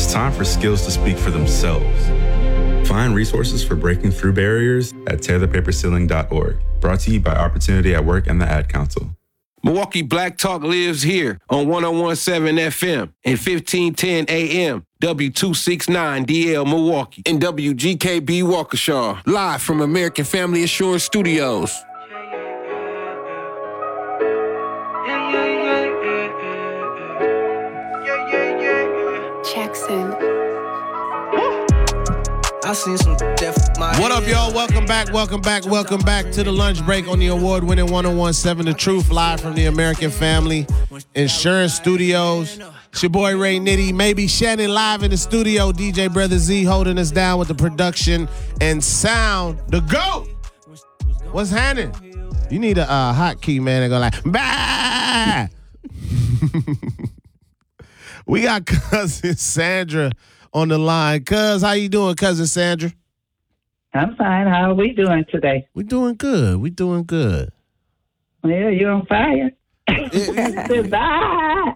It's time for skills to speak for themselves. Find resources for breaking through barriers at tearthepaperceiling.org. Brought to you by Opportunity at Work and the Ad Council. Milwaukee Black Talk lives here on 1017 FM and 1510 AM, W269DL Milwaukee, and WGKB Waukesha, live from American Family Insurance Studios. Jackson. I seen some death. What up, y'all? Welcome back to the lunch break on the award-winning 1017 The Truth, live from the American Family Insurance Studios. It's your boy Ray Nitty, maybe Shannon live in the studio. DJ Brother Z holding us down with the production and sound. The GOAT. What's happening? You need a hotkey, man, and go like, bah! We got Cousin Sandra on the line. Cuz, how you doing, Cousin Sandra? I'm fine. How are we doing today? We doing good. Yeah, you're on fire. Bye.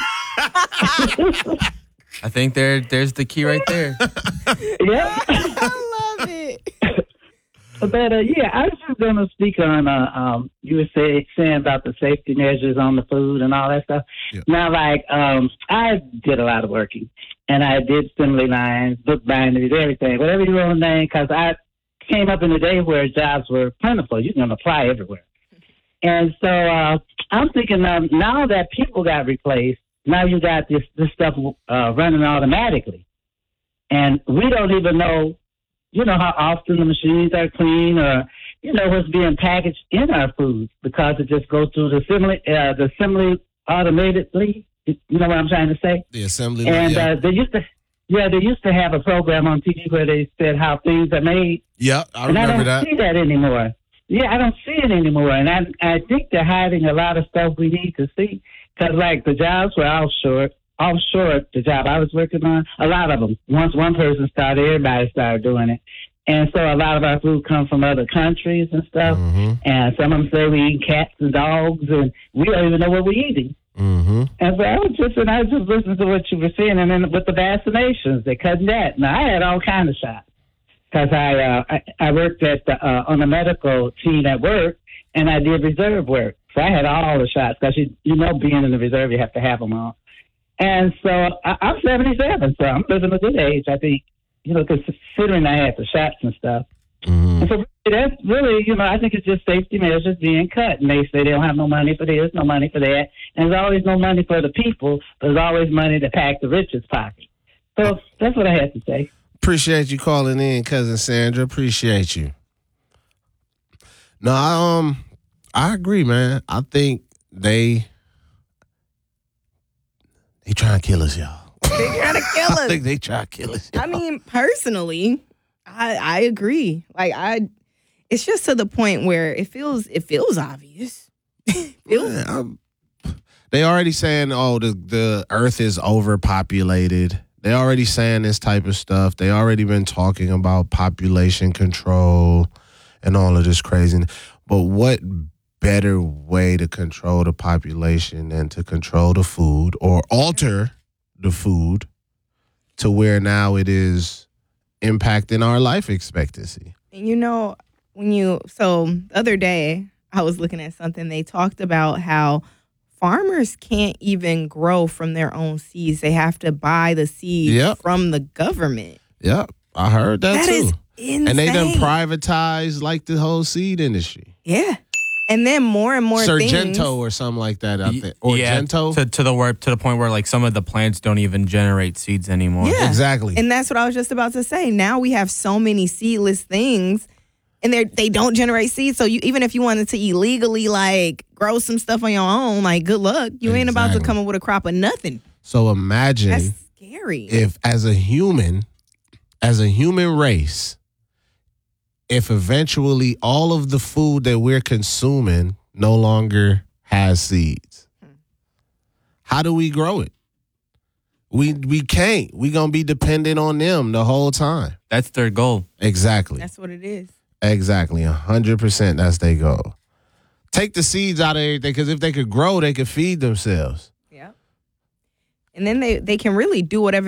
I think there's the key right there. Yeah. I love it. But yeah, I was just going to speak on you were saying about the safety measures on the food and all that stuff. Yeah. Now, like I did a lot of working, and I did assembly lines, book binders, everything, whatever you want to name, because I came up in a day where jobs were plentiful. You can apply everywhere. And so I'm thinking now that people got replaced, now you got this stuff running automatically. And we don't even know, how often the machines are clean or, what's being packaged in our food because it just goes through the assembly automatedly. You know what I'm trying to say? The assembly. And yeah. They used to have a program on TV where they said how things are made. Yeah, I remember that. I don't see that anymore. Yeah, I don't see it anymore. And I think they're hiding a lot of stuff we need to see. Because, like, the jobs were offshore, the job I was working on, a lot of them. Once one person started, everybody started doing it. And so a lot of our food comes from other countries and stuff. Mm-hmm. And some of them say we eat cats and dogs, and we don't even know what we're eating. Mm-hmm. And so I was just listening to what you were saying, and then with the vaccinations, they're cutting that. Now, I had all kinds of shots because I worked on the medical team at work, and I did reserve work. So I had all the shots because, being in the reserve, you have to have them all. And so I'm 77, so I'm living a good age, I think, considering I had the shots and stuff. Mm-hmm. And so that's really, I think it's just safety measures being cut. And they say they don't have no money for this, no money for that. And there's always no money for the people. There's always money to pack the richest pocket. So that's what I had to say. Appreciate you calling in, Cousin Sandra. Appreciate you. No, I agree, man. I think they trying to kill us, y'all. They're trying to kill us. I think they trying to kill us, y'all. I mean, personally, I agree. Like, it's just to the point where it feels obvious. They already saying, the earth is overpopulated. They already saying this type of stuff. They already been talking about population control and all of this craziness. But what better way to control the population than to control the food or alter the food to where now it is impacting our life expectancy? And so the other day I was looking at something. They talked about how farmers can't even grow from their own seeds. They have to buy the seeds from the government. Yep, I heard that too. Is insane. And they done privatized like the whole seed industry. Yeah. And then more and more things. Sargento or something like that out there. Or Gento. To the point where like some of the plants don't even generate seeds anymore. Yeah. Exactly. And that's what I was just about to say. Now we have so many seedless things and they don't generate seeds. So even if you wanted to illegally like grow some stuff on your own, like good luck. You ain't about to come up with a crop of nothing. So imagine that's scary. If as a human race, if eventually all of the food that we're consuming no longer has seeds, how do we grow it? We can't. We're going to be dependent on them the whole time. That's their goal. Exactly. That's what it is. Exactly. 100% that's their goal. Take the seeds out of everything because if they could grow, they could feed themselves. Yeah. And then they can really do whatever